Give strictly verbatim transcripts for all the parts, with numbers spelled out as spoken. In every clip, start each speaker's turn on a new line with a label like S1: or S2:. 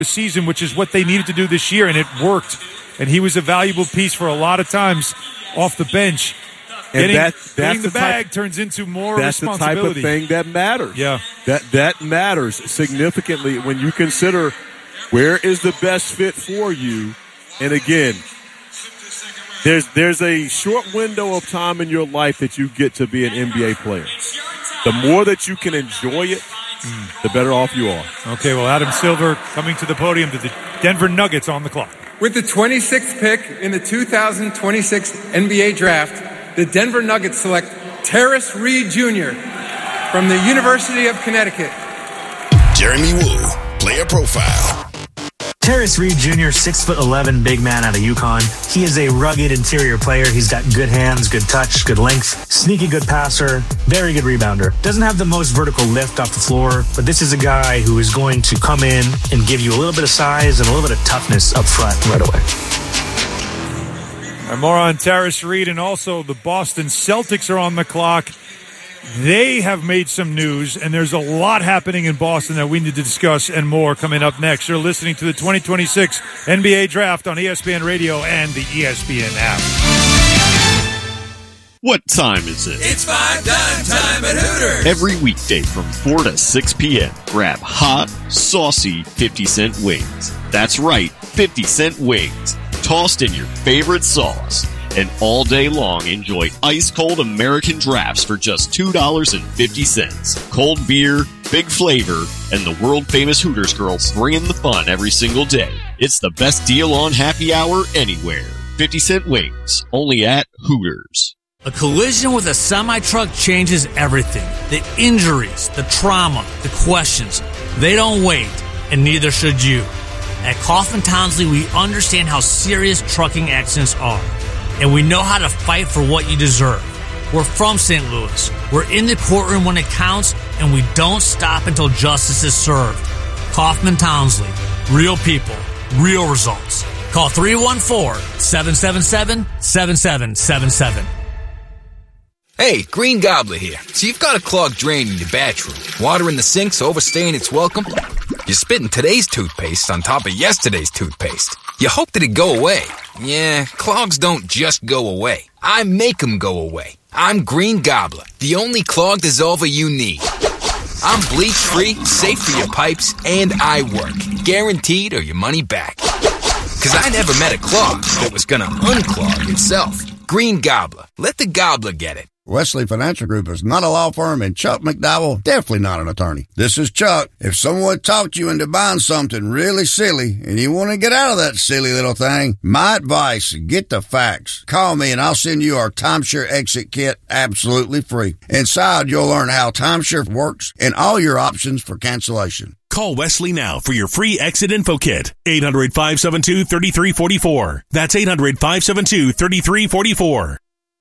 S1: season, which is what they needed to do this year, and it worked. And he was a valuable piece for a lot of times off the bench.
S2: And
S1: Getting,
S2: that, that's
S1: getting the,
S2: the
S1: bag
S2: type,
S1: turns into more
S2: that's
S1: responsibility.
S2: That's the type of thing that matters.
S1: Yeah.
S2: That, that matters significantly when you consider where is the best fit for you. And again, there's there's a short window of time in your life that you get to be an N B A player. The more that you can enjoy it, mm. the better off you are.
S1: Okay, well, Adam Silver coming to the podium to the Denver Nuggets on the clock.
S3: With the twenty-sixth pick in the two thousand twenty-six N B A Draft, the Denver Nuggets select Terrace Reed Junior from the University of Connecticut.
S4: Jeremy Woo, player profile.
S5: Terrace Reed Junior, six foot eleven, big man out of UConn. He is a rugged interior player. He's got good hands, good touch, good length, sneaky good passer, very good rebounder. Doesn't have the most vertical lift off the floor, but this is a guy who is going to come in and give you a little bit of size and a little bit of toughness up front right away.
S1: And more on Terrace Reed, and also the Boston Celtics are on the clock. They have made some news, and there's a lot happening in Boston that we need to discuss and more coming up next. You're listening to the twenty twenty-six N B A Draft on E S P N Radio and the E S P N app.
S6: What time is it?
S7: It's five dime time at Hooters.
S6: Every weekday from four to six p.m., grab hot, saucy fifty cent wings. That's right, fifty cent wings. Tossed in your favorite sauce. And all day long, enjoy ice-cold American drafts for just two dollars and fifty cents. Cold beer, big flavor, and the world-famous Hooters girls bringing the fun every single day. It's the best deal on happy hour anywhere. fifty cent wings, only at Hooters.
S8: A collision with a semi-truck changes everything. The injuries, the trauma, the questions. They don't wait, and neither should you. At Kaufman Townsley, we understand how serious trucking accidents are. And we know how to fight for what you deserve. We're from Saint Louis. We're in the courtroom when it counts, and we don't stop until justice is served. Kaufman Townsley. Real people. Real results. Call three one four, seven seven seven, seven seven seven seven.
S7: Hey, Green Gobbler here. So you've got a clogged drain in your bathroom. Water in the sink's overstaying its welcome. You're spitting today's toothpaste on top of yesterday's toothpaste. You hope that it'd go away. Yeah, clogs don't just go away. I make them go away. I'm Green Gobbler, the only clog dissolver you need. I'm bleach-free, safe for your pipes, and I work. Guaranteed or your money back. Because I never met a clog that was gonna unclog itself. Green Gobbler. Let the gobbler get it.
S9: Wesley Financial Group is not a law firm, and Chuck McDowell definitely not an attorney. This is Chuck. If someone talked you into buying something really silly and you want to get out of that silly little thing, my advice, get the facts. Call me and I'll send you our timeshare exit kit absolutely free. Inside, you'll learn how timeshare works and all your options for cancellation.
S10: Call Wesley now for your free exit info kit. eight hundred, five seven two, three three four four. That's eight hundred, five seven two, three three four four.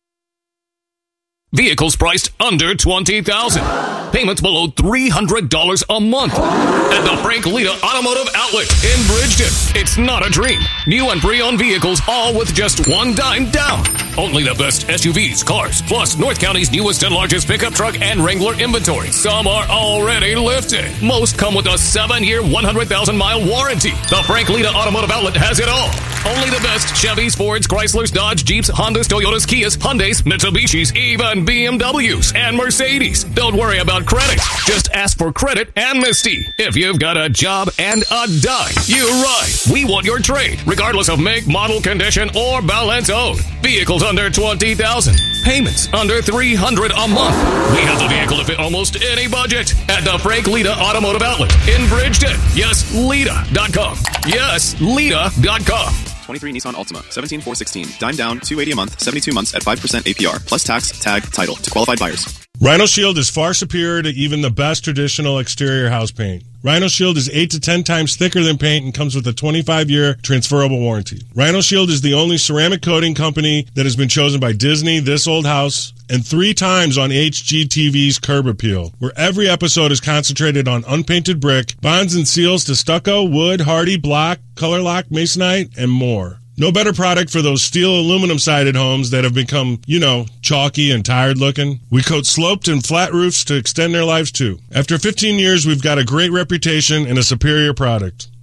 S11: Vehicles priced under twenty thousand dollars. Payments below three hundred dollars a month. At the Frank Lita Automotive Outlet in Bridgeton. It's not a dream. New and pre-owned vehicles, all with just one dime down. Only the best S U Vs, cars, plus North County's newest and largest pickup truck and Wrangler inventory. Some are already lifted. Most come with a seven-year, one hundred thousand mile warranty. The Frank Lita Automotive Outlet has it all. Only the best Chevys, Fords, Chryslers, Dodge, Jeeps, Hondas, Toyotas, Kias, Hyundais, Mitsubishis, even B M Ws and Mercedes. Don't worry about credit. Just ask for credit amnesty. If you've got a job and a dime, you're right. We want your trade, regardless of make, model, condition, or balance owed. Vehicles under twenty thousand dollars. Payments under three hundred dollars a month. We have the vehicle to fit almost any budget at the Frank Lita Automotive Outlet in Bridgeton. Yes, Lita dot com. Yes, Lita dot com.
S12: twenty-three Nissan Altima, seventeen four sixteen. Dime down, two hundred eighty a month, seventy-two months at five percent A P R, plus tax, tag, title to qualified buyers.
S13: Rhino Shield is far superior to even the best traditional exterior house paint. Rhino Shield is eight to ten times thicker than paint and comes with a twenty-five year transferable warranty. Rhino Shield is the only ceramic coating company that has been chosen by Disney, This Old House, and three times on H G T V's Curb Appeal, where every episode is concentrated on unpainted brick, bonds and seals to stucco, wood, hardy, block, color lock, masonite, and more. No better product for those steel aluminum-sided homes that have become, you know, chalky and tired-looking. We coat sloped and flat roofs to extend their lives, too. After fifteen years, we've got a great reputation and a superior product.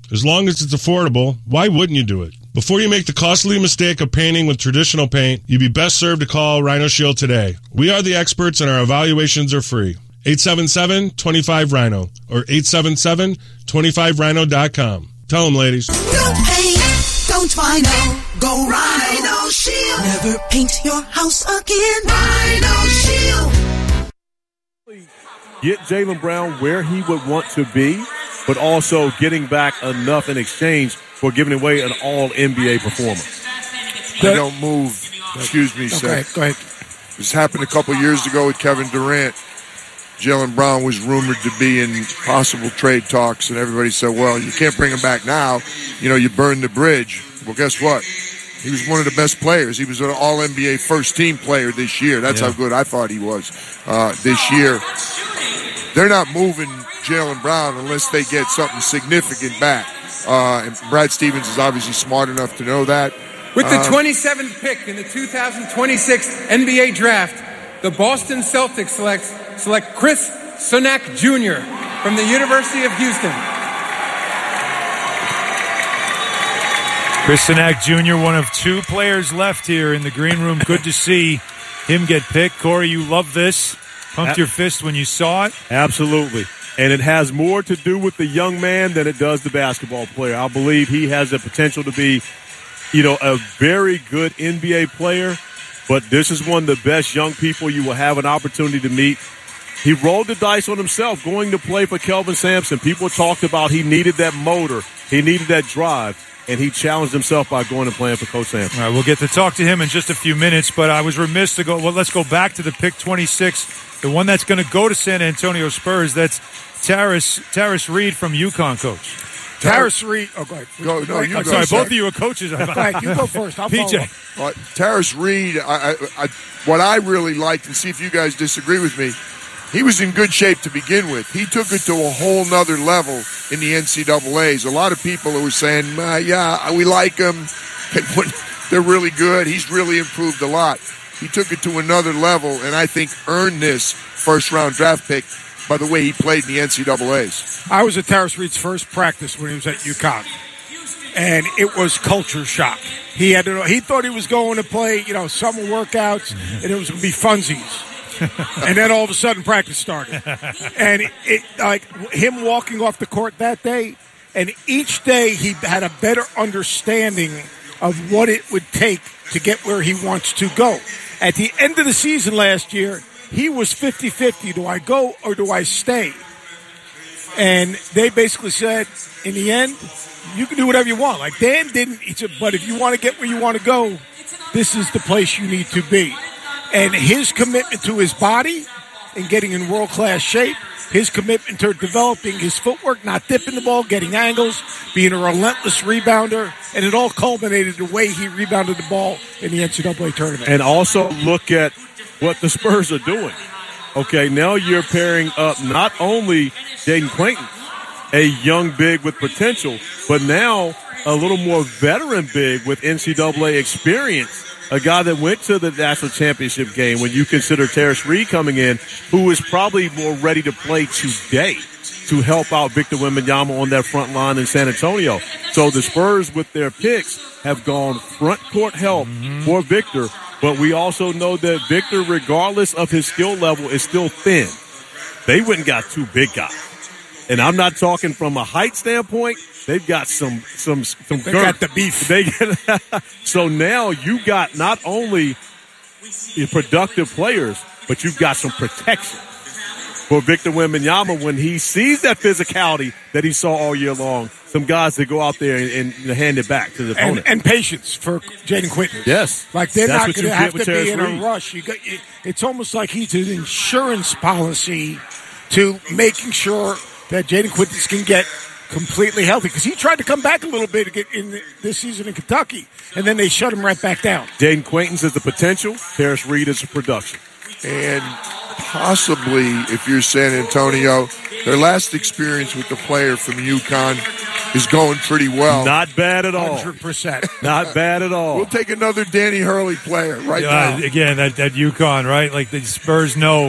S13: As long as it's affordable, why wouldn't you do it? Before you make the costly mistake of painting with traditional paint, you'd be best served to call Rhino Shield today. We are the experts and our evaluations are free. eight seven seven, two five, Rhino or eight seven seven, two five rhino dot com. Tell them, ladies.
S14: Don't paint, don't Rhino, go Rhino Shield. Never paint your house again. Rhino Shield.
S2: Get Jaylen Brown where he would want to be, but also getting back enough in exchange for giving away an all N B A performance.
S15: I don't move. Excuse me, Seth.
S16: Okay, go ahead.
S15: This happened a couple years ago with Kevin Durant. Jaylen Brown was rumored to be in possible trade talks, and everybody said, well, you can't bring him back now. You know, you burned the bridge. Well, guess what? He was one of the best players. He was an all N B A first-team player this year. That's yeah. how good I thought he was uh, this year. They're not moving Jaylen Brown unless they get something significant back. Uh, and Brad Stevens is obviously smart enough to know that.
S3: With the
S15: Uh,
S3: twenty-seventh pick in the two thousand twenty-six N B A Draft, the Boston Celtics select, select Chris Sunak Junior from the University of Houston.
S1: Chris Sunak Junior, one of two players left here in the green room. Good to see him get picked. Corey, you love this. Pumped your fist when you saw it.
S2: Absolutely. And it has more to do with the young man than it does the basketball player. I believe he has the potential to be, you know, a very good N B A player, but this is one of the best young people you will have an opportunity to meet. He rolled the dice on himself going to play for Kelvin Sampson. People talked about he needed that motor. He needed that drive. And he challenged himself by going and playing for Coach Sampson.
S1: All right, we'll get to talk to him in just a few minutes, but I was remiss to go. Well, let's go back to the pick twenty-six, the one that's going to go to San Antonio Spurs. That's Taris, Taris Reed from UConn, Coach.
S16: Taris Reed. Oh, go ahead.
S15: Go, no, you
S1: I'm
S15: go.
S1: sorry,
S15: Sorry.
S1: both of you are coaches.
S16: Go ahead, you go first. I'll
S1: P J.
S16: follow.
S15: Uh, Taris Reed, I, I, I, what I really liked, and see if you guys disagree with me, he was in good shape to begin with. He took it to a whole nother level in the N C double A's. A lot of people who were saying, uh, yeah, we like him. They're really good. He's really improved a lot. He took it to another level, and I think earned this first-round draft pick by the way he played in the N C double A's.
S16: I was at Taris Reed's first practice when he was at UConn, and it was culture shock. He had to, he thought he was going to play, you know, summer workouts, and it was going to be funsies. And then all of a sudden practice started. And it, it like him walking off the court that day, and each day he had a better understanding of what it would take to get where he wants to go. At the end of the season last year, he was fifty-fifty. Do I go or do I stay? And they basically said, in the end, you can do whatever you want. Like Dan didn't, he said, but if you want to get where you want to go, this is the place you need to be. And his commitment to his body and getting in world-class shape, his commitment to developing his footwork, not dipping the ball, getting angles, being a relentless rebounder, and it all culminated the way he rebounded the ball in the N C double A tournament.
S2: And also look at what the Spurs are doing. Okay, now you're pairing up not only Jaden Quaintance, a young big with potential, but now a little more veteran big with N C double A experience. A guy that went to the national championship game when you consider Taris Reed coming in, who is probably more ready to play today to help out Victor Wembanyama on that front line in San Antonio. So the Spurs, with their picks, have gone front court help mm-hmm. for Victor, but we also know that Victor, regardless of his skill level, is still thin. They went and got two big guys. And I'm not talking from a height standpoint. They've got some some some.
S16: They
S2: girth.
S16: got the beef.
S2: They get, so now you got not only productive players, but you've got some protection for Victor Wembanyama when he sees that physicality that he saw all year long. Some guys that go out there and, and hand it back to the opponent.
S16: And, and patience for Jaden Quinton.
S2: Yes,
S16: like they're
S2: That's
S16: not going to have to be in
S2: Reed.
S16: a rush. You got, it, it's almost like he's an insurance policy to making sure that Jaden Quinton can get completely healthy, because he tried to come back a little bit in this season in Kentucky, and then they shut him right back down.
S2: Jaden Quaintance is the potential. Taris Reed is the production.
S15: And possibly, if you're San Antonio, their last experience with the player from UConn is going pretty well.
S2: Not bad at all.
S16: one hundred percent.
S2: Not bad at all.
S15: We'll take another Danny Hurley player right
S1: uh,
S15: now.
S1: Again, at, at UConn, right? Like the Spurs know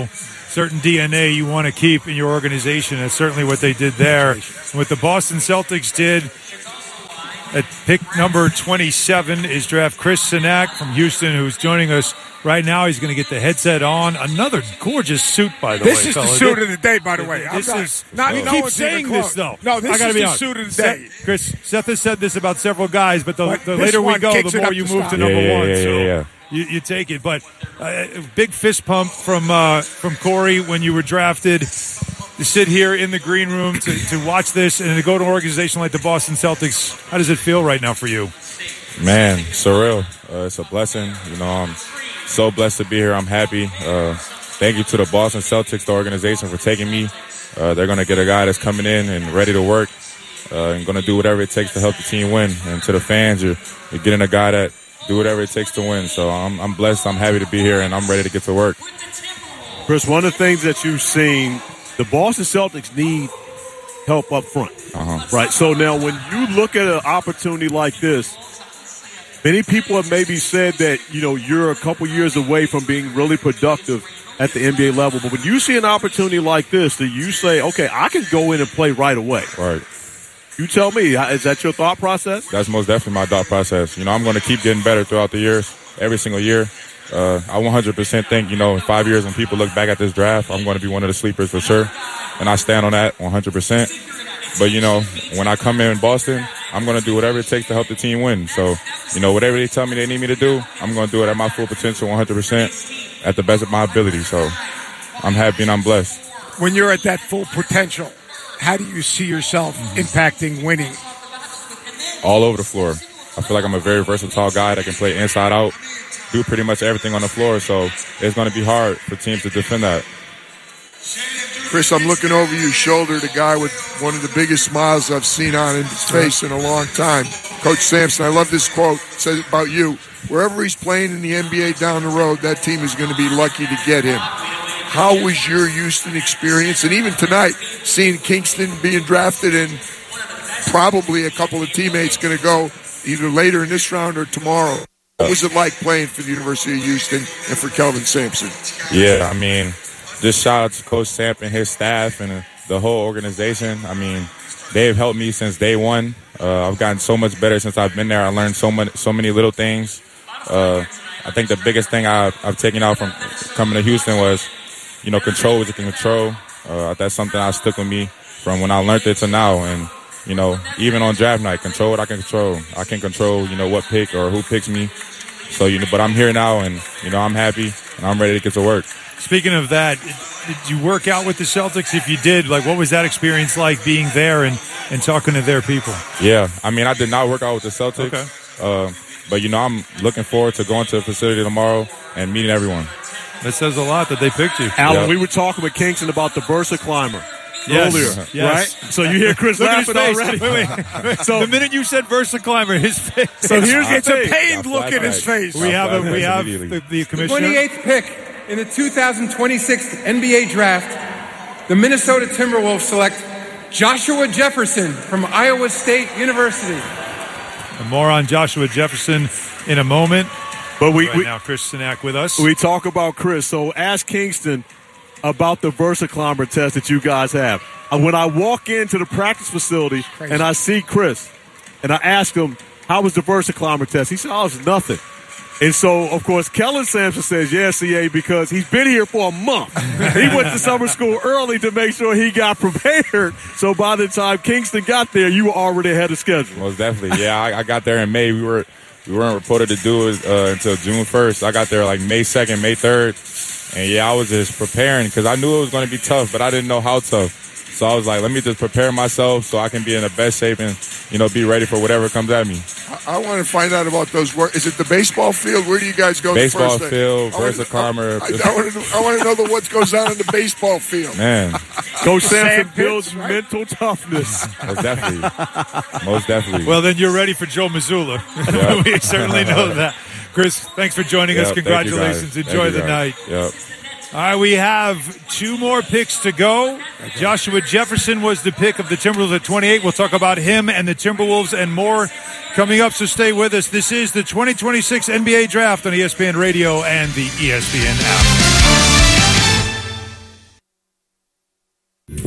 S1: certain D N A you want to keep in your organization. That's certainly what they did there. And what the Boston Celtics did at pick number twenty-seven is draft Chris Sinak from Houston, who's joining us right now. He's going to get the headset on. Another gorgeous suit, by the
S16: this
S1: way.
S16: This is
S1: fellas.
S16: the suit of the day, by the way. I'm
S1: This
S16: not,
S1: is.
S16: not
S1: You
S16: no
S1: keep
S16: one's
S1: saying
S16: even
S1: this,
S16: close.
S1: though.
S16: No, this
S1: I gotta
S16: is
S1: be
S16: the
S1: honest.
S16: suit of the
S1: Seth-
S16: day.
S1: Chris, Seth has said this about several guys, but the,
S16: But
S1: the
S16: this
S1: later we
S16: one
S1: go,
S16: kicks
S1: the
S16: it
S1: more
S16: up
S1: you
S16: the
S1: move
S16: stop.
S1: to number
S17: Yeah, yeah,
S1: one.
S17: yeah,
S1: so
S17: yeah, yeah.
S1: You, you take it. But uh, big fist pump from uh, from Corey when you were drafted. To sit here in the green room to, to watch this and to go to an organization like the Boston Celtics, how does it feel right now for you?
S17: Man, surreal. Uh, it's a blessing. You know, I'm so blessed to be here. I'm happy. Uh, thank you to the Boston Celtics, the organization, for taking me. Uh, they're going to get a guy that's coming in and ready to work uh, and going to do whatever it takes to help the team win. And to the fans, you're, you're getting a guy that do whatever it takes to win. So I'm, I'm blessed. I'm happy to be here, and I'm ready to get to work.
S2: Chris, one of the things that you've seen, the Boston Celtics need help up front.
S17: Uh-huh.
S2: Right. So now when you look at an opportunity like this, many people have maybe said that, you know, you're a couple years away from being really productive at the N B A level. But when you see an opportunity like this, do you say, okay, I can go in and play right away?
S17: Right.
S2: You tell me, is that your thought process?
S17: That's most definitely my thought process. You know, I'm going to keep getting better throughout the years, every single year. Uh, I one hundred percent think, you know, in five years when people look back at this draft, I'm going to be one of the sleepers for sure. And I stand on that one hundred percent. But, you know, when I come in Boston, I'm going to do whatever it takes to help the team win. So, you know, whatever they tell me they need me to do, I'm going to do it at my full potential one hundred percent at the best of my ability. So I'm happy and I'm blessed.
S16: When you're at that full potential, how do you see yourself impacting winning?
S17: All over the floor. I feel like I'm a very versatile guy that can play inside out, do pretty much everything on the floor. So it's going to be hard for teams to defend that.
S15: Chris, I'm looking over your shoulder, the guy with one of the biggest smiles I've seen on his face in a long time. Coach Sampson, I love this quote. It says about you, wherever he's playing in the N B A down the road, that team is going to be lucky to get him. How was your Houston experience? And even tonight, seeing Kingston being drafted and probably a couple of teammates going to go either later in this round or tomorrow. What was it like playing for the University of Houston and for Kelvin Sampson?
S17: Yeah, I mean, just shout out to Coach Samp and his staff and the whole organization. I mean, they've helped me since day one. Uh, I've gotten so much better since I've been there. I learned so many, so many little things. Uh, I think the biggest thing I've, I've taken out from coming to Houston was, you know, control what you can control. Uh, that's something that stuck with me from when I learned it to now. And, you know, even on draft night, control what I can control. I can control, you know, what pick or who picks me. So, you know, but I'm here now, and, you know, I'm happy, and I'm ready to get to work.
S1: Speaking of that, did you work out with the Celtics? If you did, like, what was that experience like being there and, and talking to their people?
S17: Yeah, I mean, I did not work out with the Celtics.
S1: Okay.
S17: Uh, but, you know, I'm looking forward to going to the facility tomorrow and meeting everyone.
S1: That says a lot that they picked you.
S2: Alan,
S17: Yep.
S2: we were talking with Kingston about the Versa Climber
S1: Yes.
S2: earlier,
S1: Yes.
S2: right? So you hear Chris
S1: Look at his
S2: laughing
S1: face.
S2: already.
S1: Wait, wait. So the minute you said Versa Climber, his face.
S16: So here's
S1: it's
S16: the
S1: a
S16: thing.
S1: pained
S16: Got
S1: look in his face. We have a, we have the, the commissioner.
S3: twenty-eighth pick in the two thousand twenty-six N B A draft, the Minnesota Timberwolves select Joshua Jefferson from Iowa State University.
S1: And more on Joshua Jefferson in a moment.
S2: But we,
S1: right
S2: we
S1: now, Chris Sinak with us.
S2: We talk about Chris. So ask Kingston about the Versa Climber test that you guys have. And when I walk into the practice facility
S16: Crazy.
S2: and I see Chris, and I ask him, how was the Versa Climber test? He said, oh, it's nothing. And so, of course, Kellen Sampson says, yeah, C A, because he's been here for a month. He went to summer school early to make sure he got prepared. So by the time Kingston got there, you were already ahead of schedule.
S17: Most definitely. Yeah, I, I got there in May. We were we weren't reported to do it uh, until June first. I got there like May second, May third. And, yeah, I was just preparing because I knew it was going to be tough, but I didn't know how tough. So I was like, let me just prepare myself so I can be in the best shape and, you know, be ready for whatever comes at me.
S15: I, I want to find out about those work. Is it the baseball field? Where do you guys go?
S17: Baseball
S15: the first
S17: field,
S15: day? I wanna-
S17: Versa Climber.
S15: I, I want to. I want to know the, what goes on in the baseball field.
S17: Man,
S2: Coach Sampson
S16: Sand
S2: builds
S16: pits, right?
S2: mental toughness.
S17: most definitely. Most definitely.
S1: Well, then you're ready for Joe Missoula.
S17: Yeah.
S1: We certainly know that. Chris, thanks for joining
S17: Yep,
S1: us.
S17: thank you,
S1: Congratulations.
S17: guys.
S1: Enjoy
S17: Thank you,
S1: the
S17: guys.
S1: night.
S17: Yep.
S1: All right, we have two more picks to go. Joshua Jefferson was the pick of the Timberwolves at twenty-eight. We'll talk about him and the Timberwolves and more coming up, so stay with us. This is the twenty twenty-six N B A Draft on E S P N Radio and the E S P N app.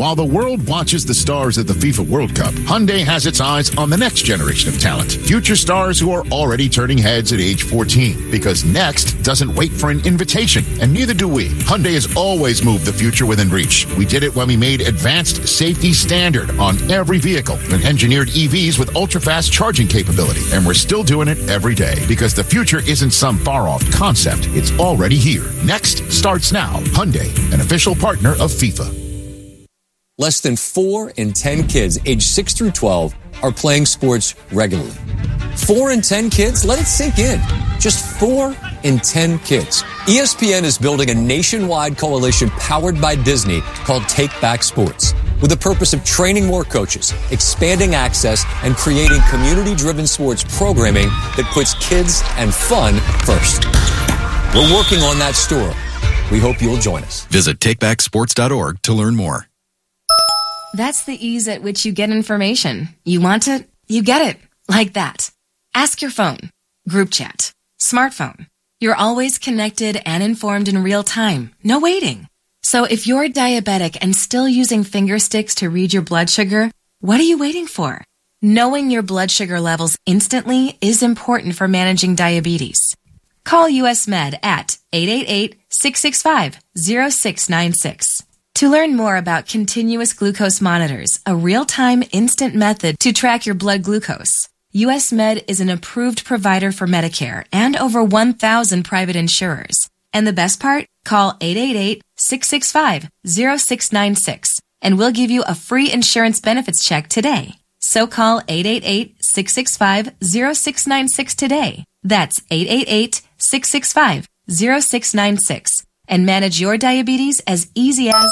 S18: While the world watches the stars at the FIFA World Cup, Hyundai has its eyes on the next generation of talent. Future stars who are already turning heads at age fourteen. Because next doesn't wait for an invitation, and neither do we. Hyundai has always moved the future within reach. We did it when we made advanced safety standard on every vehicle and engineered E Vs with ultra-fast charging capability. And we're still doing it every day because the future isn't some far-off concept. It's already here. Next starts now. Hyundai, an official partner of FIFA.
S19: Less than four in ten kids aged six through twelve are playing sports regularly. Four in ten kids? Let it sink in. Just four in ten kids. E S P N is building a nationwide coalition powered by Disney called Take Back Sports, with the purpose of training more coaches, expanding access, and creating community-driven sports programming that puts kids and fun first. We're working on that story. We hope you'll join us.
S20: Visit take back sports dot org to learn more.
S21: That's the ease at which you get information. You want it, you get it. Like that. Ask your phone. Group chat. Smartphone. You're always connected and informed in real time. No waiting. So if you're diabetic and still using finger sticks to read your blood sugar, what are you waiting for? Knowing your blood sugar levels instantly is important for managing diabetes. Call U S Med at eight eight eight, six six five, zero six nine six. To learn more about continuous glucose monitors, a real-time instant method to track your blood glucose, U S Med is an approved provider for Medicare and over one thousand private insurers. And the best part? Call eight eight eight, six six five, zero six nine six and we'll give you a free insurance benefits check today. So call eight eight eight, six six five, zero six nine six today. That's eight eight eight, six six five, zero six nine six and manage your diabetes as easy as...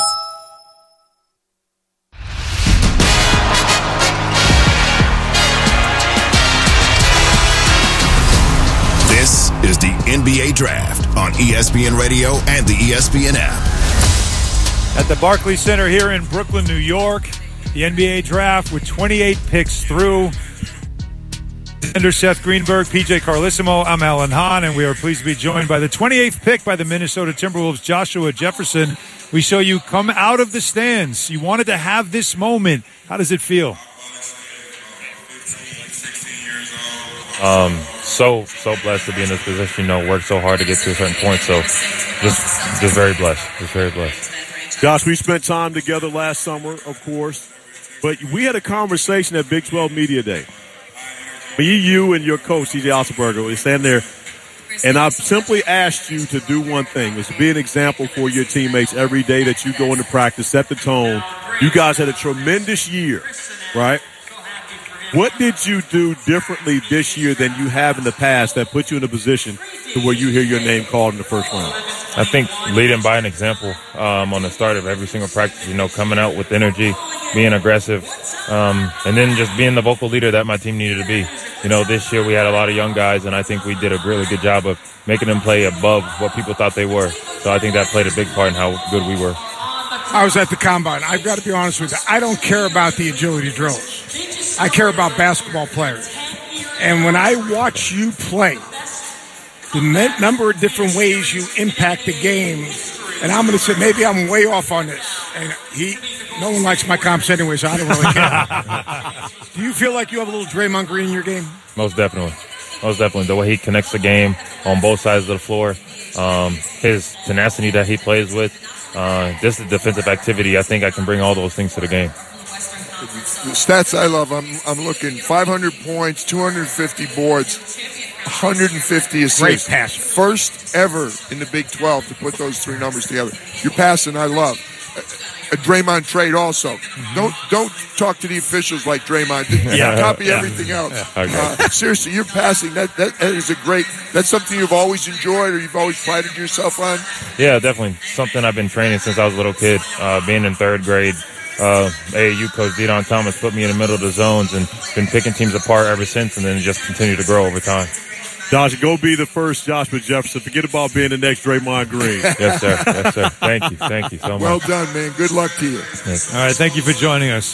S4: This is the N B A Draft on E S P N Radio and the E S P N app.
S1: At the Barclays Center here in Brooklyn, New York, the N B A Draft with twenty-eight picks through. Under Seth Greenberg, P J Carlissimo, I'm Alan Hahn, and we are pleased to be joined by the twenty-eighth pick by the Minnesota Timberwolves, Joshua Jefferson. We saw you come out of the stands. You wanted to have this moment. How does it feel?
S17: Um, so, so blessed to be in this position, you know, worked so hard to get to a certain point. So just, just very blessed, just very blessed.
S2: Josh, we spent time together last summer, of course, but we had a conversation at Big twelve Media Day. Me, you, and your coach, T J Otzelberger, we stand there, and I simply asked you to do one thing, is to be an example for your teammates every day that you go into practice, set the tone. You guys had a tremendous year, right? What did you do differently this year than you have in the past that put you in a position to where you hear your name called in the first round?
S17: I think leading by an example um, on the start of every single practice, you know, coming out with energy, being aggressive, um, and then just being the vocal leader that my team needed to be. You know, this year we had a lot of young guys, and I think we did a really good job of making them play above what people thought they were. So I think that played a big part in how good we were.
S16: I was at the Combine. I've got to be honest with you. I don't care about the agility drills. I care about basketball players. And when I watch you play, the number of different ways you impact the game, and I'm going to say maybe I'm way off on this. And he, no one likes my comps anyway, so I don't really care. Do you feel like you have a little Draymond Green in your game?
S17: Most definitely. Most definitely. The way he connects the game on both sides of the floor, um, his tenacity that he plays with, uh, just the defensive activity, I think I can bring all those things to the game.
S15: The stats I love, I'm I'm looking five hundred points, two hundred fifty boards, one hundred fifty assists.
S16: Great pass.
S15: First ever in the Big twelve to put those three numbers together. Your passing, I love. A Draymond trade also. Mm-hmm. Don't don't talk to the officials like Draymond.
S17: Yeah.
S15: Copy
S17: yeah.
S15: everything else.
S17: Okay.
S15: Uh, seriously, your passing, that, that that is a great, that's something you've always enjoyed or you've always prided yourself on?
S17: Yeah, definitely. Something I've been training since I was a little kid. Uh, being in third grade, uh, A A U coach Deion Thomas put me in the middle of the zones and been picking teams apart ever since, and then just continue to grow over time.
S2: Josh, go be the first Joshua Jefferson. Forget about being the next Draymond Green.
S17: Yes, sir. Yes, sir. Thank you. Thank you so much.
S15: Well done, man. Good luck to you.
S17: Thanks.
S1: All right, thank you for joining us.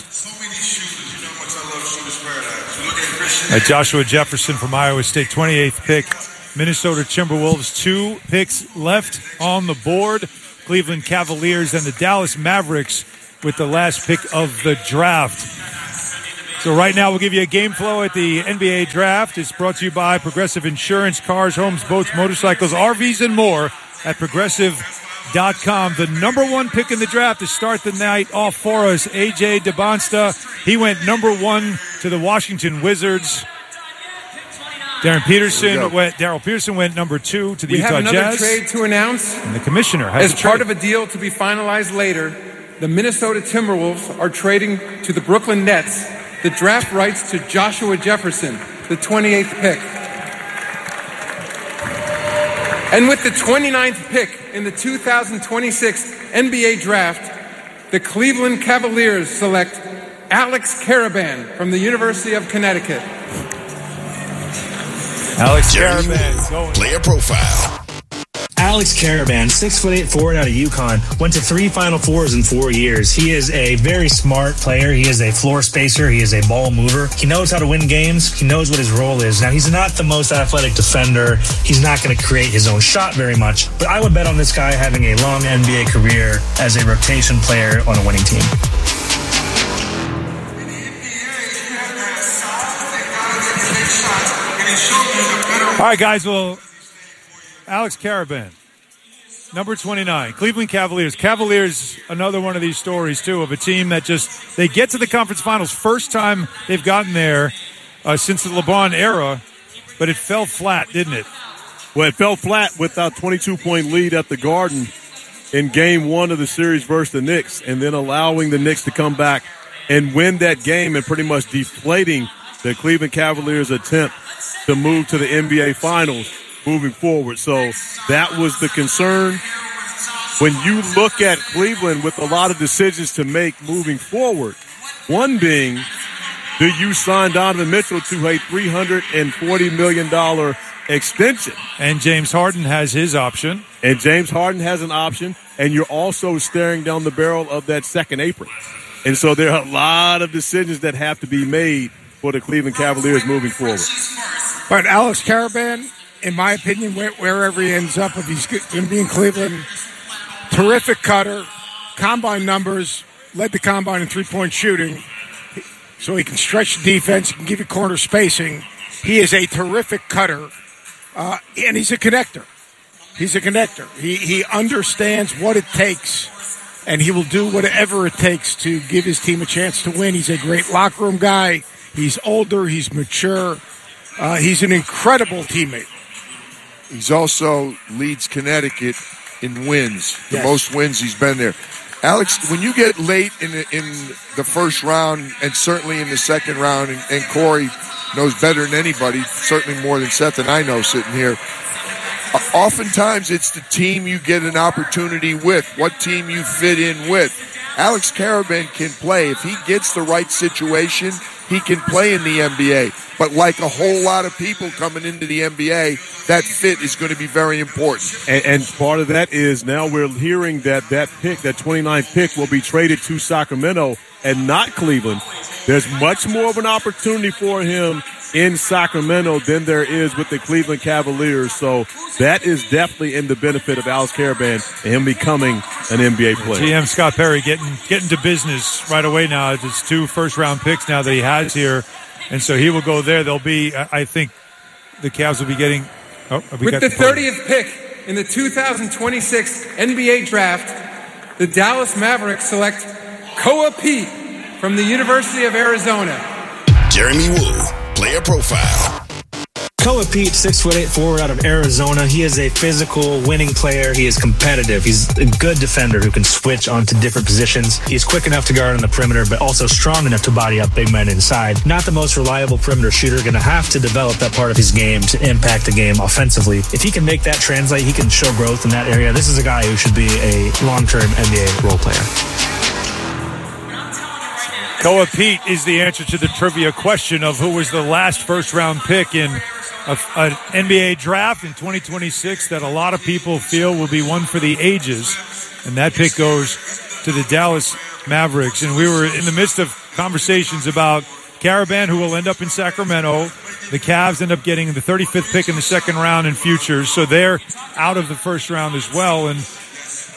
S1: Uh, Joshua Jefferson from Iowa State, twenty-eighth pick. Minnesota Timberwolves, two picks left on the board. Cleveland Cavaliers and the Dallas Mavericks with the last pick of the draft. So right now we'll give you a game flow at the N B A Draft. It's brought to you by Progressive Insurance, cars, homes, boats, motorcycles, R Vs, and more at progressive dot com. The number one pick in the draft to start the night off for us, A J Debonsta. He went number one to the Washington Wizards. Darren Peterson went. Daryl Peterson went number two to the
S3: we
S1: Utah
S3: have another
S1: Jazz.
S3: trade to announce.
S1: And the commissioner has
S3: As
S1: a
S3: part
S1: trade.
S3: of a deal to be finalized later, the Minnesota Timberwolves are trading to the Brooklyn Nets the draft rights to Joshua Jefferson, the twenty-eighth pick. And with the twenty-ninth pick in the two thousand twenty-six N B A Draft, the Cleveland Cavaliers select Alex Caravan from the University of Connecticut.
S1: Alex
S4: Jeremy
S1: Caravan,
S4: Wood,
S1: going.
S4: player profile.
S5: Alex Caravan, six foot eight forward out of UConn, went to three Final Fours in four years. He is a very smart player. He is a floor spacer. He is a ball mover. He knows how to win games. He knows what his role is. Now, he's not the most athletic defender. He's not going to create his own shot very much. But I would bet on this guy having a long N B A career as a rotation player on a winning team.
S1: All right, guys. Well, Alex Caravan, number twenty-nine, Cleveland Cavaliers. Cavaliers, another one of these stories, too, of a team that just, they get to the conference finals. First time they've gotten there uh, since the LeBron era, but it fell flat, didn't it?
S2: Well, it fell flat with a twenty-two point lead at the Garden in game one of the series versus the Knicks, and then allowing the Knicks to come back and win that game and pretty much deflating the Cleveland Cavaliers' attempt to move to the N B A Finals moving forward. So that was the concern. When you look at Cleveland with a lot of decisions to make moving forward, one being, do you sign Donovan Mitchell to a three hundred forty million dollars extension?
S1: And James Harden has his option.
S2: And James Harden has an option, and you're also staring down the barrel of that second apron. And so there are a lot of decisions that have to be made for the Cleveland Cavaliers moving forward.
S16: But Alex Caravan, in my opinion, where, wherever he ends up, if he's going to be in Cleveland, terrific cutter, combine numbers, led the combine in three-point shooting, so he can stretch the defense, he can give you corner spacing. He is a terrific cutter, uh, and he's a connector. He's a connector. He he understands what it takes, and he will do whatever it takes to give his team a chance to win. He's a great locker room guy. He's older. He's mature. Uh, he's an incredible teammate.
S15: He's also leads Connecticut in wins, the
S16: Yes.
S15: most wins he's been there. Alex, when you get late in the, in the first round and certainly in the second round, and, and Corey knows better than anybody, certainly more than Seth and I know sitting here, uh, oftentimes it's the team you get an opportunity with, what team you fit in with. Alex Caravan can play. If he gets the right situation, he can play in the N B A. But like a whole lot of people coming into the N B A, that fit is going to be very important.
S2: And, and part of that is now we're hearing that that pick, that twenty-ninth pick, will be traded to Sacramento and not Cleveland. There's much more of an opportunity for him in Sacramento than there is with the Cleveland Cavaliers. So that is definitely in the benefit of Alex Caravan and him becoming an N B A player.
S1: G M Scott Perry getting getting to business right away now. It's two first-round picks now that he has here, and so he will go there. There'll be, I think, the Cavs will be getting. Oh, we
S3: With
S1: got
S3: the
S1: the
S3: thirtieth pick in the two thousand twenty-six N B A Draft, the Dallas Mavericks select Koa Pete from the University of Arizona.
S4: Jeremy Wood, player profile.
S5: Koa Pete, six foot eight forward out of Arizona. He is a physical, winning player. He is competitive. He's a good defender who can switch onto different positions. He's quick enough to guard on the perimeter, but also strong enough to body up big men inside. Not the most reliable perimeter shooter. Going to have to develop that part of his game to impact the game offensively. If he can make that translate, he can show growth in that area. This is a guy who should be a long-term N B A role player.
S1: Koa Pete is the answer to the trivia question of who was the last first-round pick in an N B A draft in twenty twenty-six that a lot of people feel will be one for the ages. And that pick goes to the Dallas Mavericks. And we were in the midst of conversations about Caravan, who will end up in Sacramento. The Cavs end up getting the thirty-fifth pick in the second round in futures. So they're out of the first round as well. And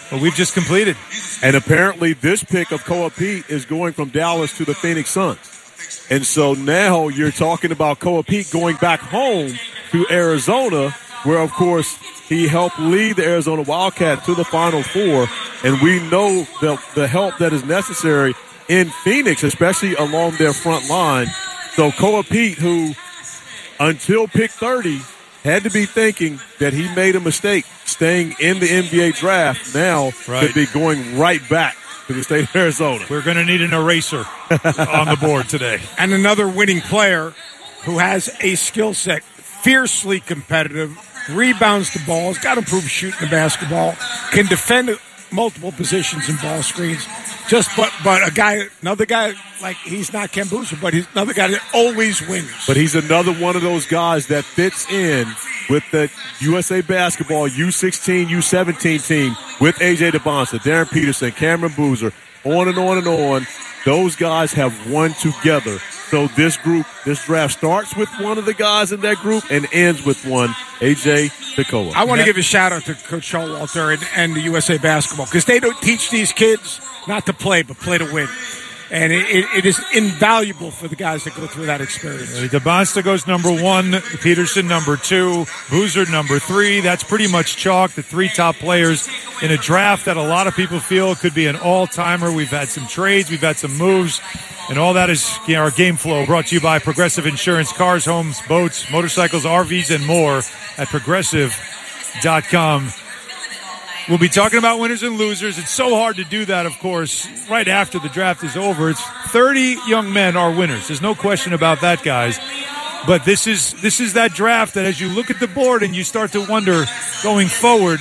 S1: Well, we've just completed.
S2: And apparently this pick of Koa Pete is going from Dallas to the Phoenix Suns. And so now you're talking about Koa Pete going back home to Arizona, where, of course, he helped lead the Arizona Wildcats to the Final Four. And we know the, the help that is necessary in Phoenix, especially along their front line. So Koa Pete, who until pick thirty had to be thinking that he made a mistake staying in the N B A draft, now
S1: right.
S2: could be going right back to the state of Arizona.
S1: We're going to need an eraser on the board today.
S16: And another winning player who has a skill set, fiercely competitive, rebounds the ball, has got to improve shooting the basketball, can defend multiple positions in ball screens. Just but but a guy, another guy, like he's not Ken Boozer, but he's another guy that always wins.
S2: But he's another one of those guys that fits in with the U S A Basketball U sixteen, U seventeen team with A J DeBonsa, Darren Peterson, Cameron Boozer, on and on and on. Those guys have won together. So this group, this draft starts with one of the guys in that group and ends with one, A J DeCoa.
S16: I want to give a shout out to Coach Showalter and, and the U S A Basketball, because they don't teach these kids not to play, but play to win. And it, it, it is invaluable for the guys that go through that experience.
S1: DeBonsta goes number one, Peterson number two, Boozer number three. That's pretty much chalk, the three top players in a draft that a lot of people feel could be an all-timer. We've had some trades, we've had some moves, and all that is, you know, our game flow brought to you by Progressive Insurance, cars, homes, boats, motorcycles, R Vs, and more at progressive dot com. We'll be talking about winners and losers. It's so hard to do that, of course, right after the draft is over. It's thirty young men are winners. There's no question about that, guys. But this is this is that draft that as you look at the board and you start to wonder going forward,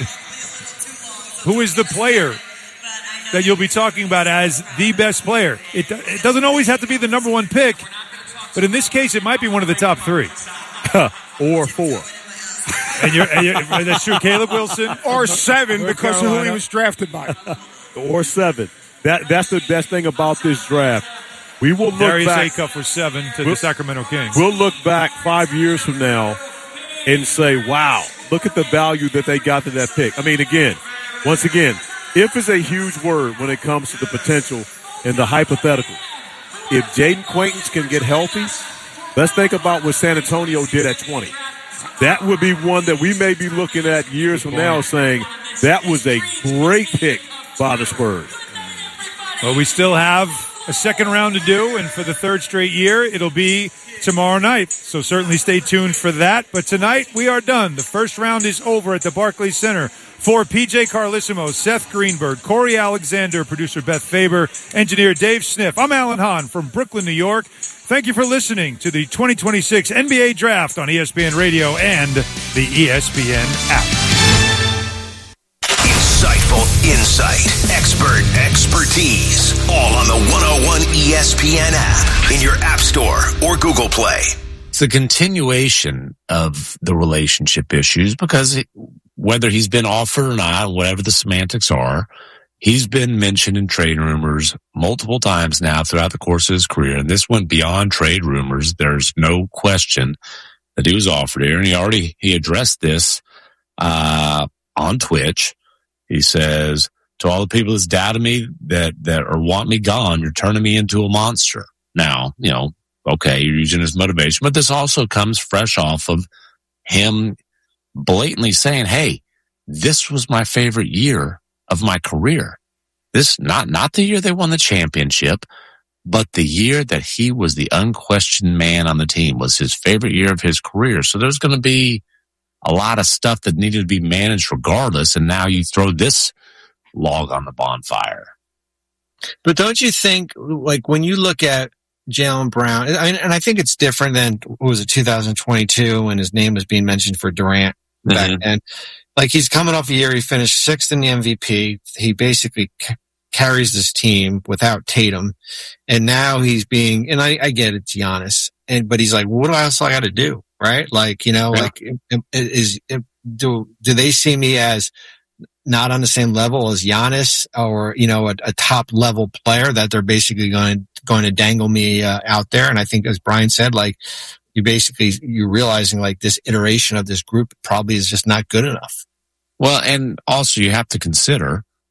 S1: who is the player that you'll be talking about as the best player? It, it doesn't always have to be the number one pick, but in this case, it might be one of the top three.
S2: Or four.
S1: And, you're, and you're, that's true. Caleb Wilson.
S16: Or seven,
S1: North
S16: because
S1: Carolina.
S16: of who he was drafted by.
S2: Or seven. That That's the best thing about this draft. We will look
S1: Darius
S2: back.
S1: Acuff was seven to
S2: we'll,
S1: the Sacramento Kings.
S2: We'll look back five years from now and say, wow, look at the value that they got to that pick. I mean, again, once again, if is a huge word when it comes to the potential and the hypothetical. If Jaden Quaintance can get healthy, let's think about what San Antonio did at twenty. That would be one that we may be looking at years from now saying that was a great pick by the Spurs.
S1: Well, we still have a second round to do, and for the third straight year, it'll be tomorrow night. So certainly stay tuned for that. But tonight, we are done. The first round is over at the Barclays Center. For P J Carlissimo, Seth Greenberg, Corey Alexander, producer Beth Faber, engineer Dave Sniff, I'm Alan Hahn from Brooklyn, New York. Thank you for listening to the twenty twenty-six N B A Draft on E S P N Radio and the E S P N app.
S4: Insightful insight, expert expertise, all on the one oh one E S P N app, in your app store or Google Play.
S6: It's a continuation of the relationship issues because it, whether he's been offered or not, whatever the semantics are, he's been mentioned in trade rumors multiple times now throughout the course of his career. And this went beyond trade rumors. There's no question that he was offered here. And he already, he addressed this, uh, on Twitch. He says, to all the people that's doubted me, that, that or want me gone, you're turning me into a monster. Now, you know, okay, you're using his motivation, but this also comes fresh off of him blatantly saying, hey, this was my favorite year of my career. This, not, not the year they won the championship, but the year that he was the unquestioned man on the team was his favorite year of his career. So there's going to be a lot of stuff that needed to be managed regardless. And now you throw this log on the bonfire.
S22: But don't you think, like, when you look at Jaylen Brown, and I think it's different than, what was it, two thousand twenty-two when his name was being mentioned for Durant back mm-hmm. then. Like, he's coming off a year, he finished sixth in the M V P. He basically c- carries this team without Tatum. And now he's being, and I, I get it, Giannis, and, but he's like, what else I got to do? Right? Like, you know, yeah. like, is, is, do, do they see me as not on the same level as Giannis or, you know, a, a top level player that they're basically going, going to dangle me uh, out there? And I think, as Brian said, like, you basically, you're realizing like this iteration of this group probably is just not good enough.
S6: Well, and also you have to consider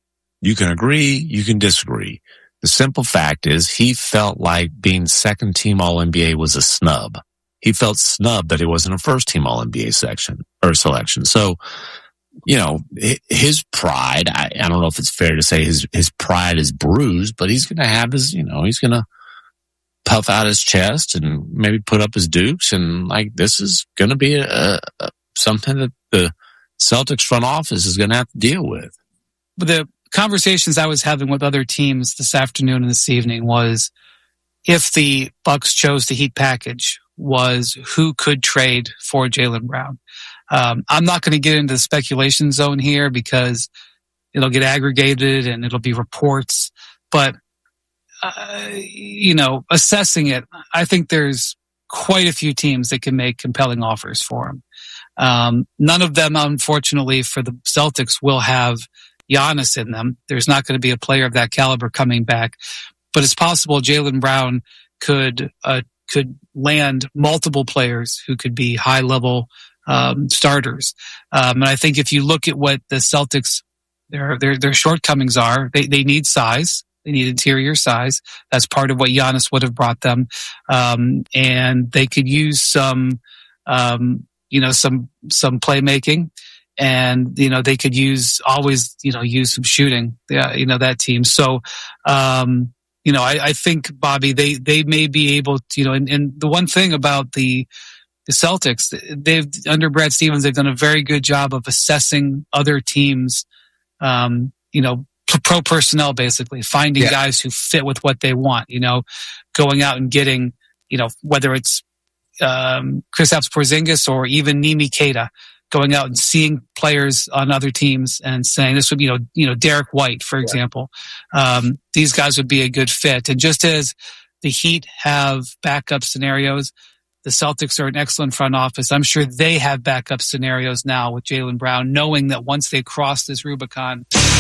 S6: You can agree, you can disagree. The simple fact is he felt like being second team All N B A was a snub. He felt snubbed that he wasn't a first team All N B A section or selection. So, you know, his pride, I, I don't know if it's fair to say his, his pride is bruised, but he's going to have his, you know, he's going to puff out his chest and maybe put up his dukes. And like, this is going to be a, a, something that the Celtics front office is going to have to deal with.
S7: But the conversations I was having with other teams this afternoon and this evening was if the Bucks chose the Heat package was who could trade for Jaylen Brown. Um, I'm not going to get into the speculation zone here because it'll get aggregated and it'll be reports, but uh, you know, assessing it, I think there's quite a few teams that can make compelling offers for him. Um, none of them, unfortunately, for the Celtics will have Giannis in them. There's not going to be a player of that caliber coming back, but it's possible Jaylen Brown could, uh, could land multiple players who could be high level, um, starters. Um, and I think if you look at what the Celtics, their, their, their shortcomings are, they, they need size. They need interior size. That's part of what Giannis would have brought them. Um, and they could use some, um, you know, some, some playmaking. And, you know, they could use, always, you know, use some shooting, yeah, you know, that team. So, um, you know, I, I think, Bobby, they, they may be able to, you know, and, and the one thing about the, the Celtics, they've, under Brad Stevens, they've done a very good job of assessing other teams, um, you know, pro personnel, basically, finding yeah. guys who fit with what they want, you know, going out and getting, you know, whether it's, um, Kristaps Porzingis or even Nimi Keita, going out and seeing players on other teams and saying this would be, you know, you know, Derek White, for example. Um, these guys would be a good fit. And just as the Heat have backup scenarios, the Celtics are an excellent front office. I'm sure they have backup scenarios now with Jaylen Brown, knowing that once they cross this Rubicon,